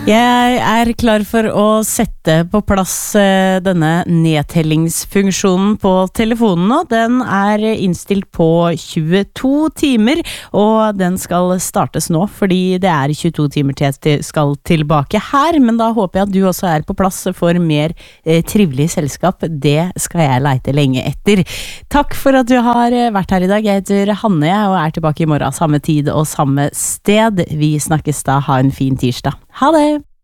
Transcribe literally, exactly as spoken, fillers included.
Jeg er klar for å sette på plass eh, denne nedtellingsfunksjonen på telefonen nå. Den er innstilt på tjueto timer, og den skal startes nå, fordi det er tjueto timer til jeg skal tilbake her, men da håper jeg at du også er på plass for mer eh, trivelig selskap. Det skal jeg leite lenge etter. Takk for at du har vært her i dag. Jeg heter Hanne og er tilbake i morgen, samme tid og samme sted. Vi snakkes da. Ha en fin tirsdag. Ha det!